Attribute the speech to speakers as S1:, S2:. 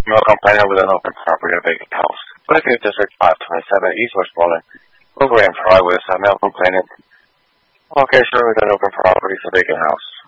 S1: Malcolm Planner with an open property of vacant house. 25th District 527 East Westmoreland. Program Fry with Malcolm Planner. Okay, sure, with an open property for vacant house.